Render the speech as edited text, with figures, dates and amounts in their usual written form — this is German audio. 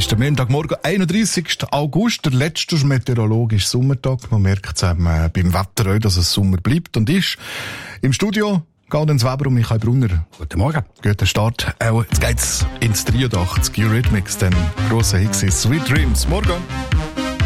ist der Montagmorgen, 31. August, der letzte meteorologische Sommertag. Man merkt es beim Wetter auch, dass es Sommer bleibt und ist. Im Studio Gaudenz Weber und Michael Brunner. Guten Morgen. Guten Start. Jetzt geht's ins 83. Eurythmics, den grossen Hit Sweet Dreams. Morgen.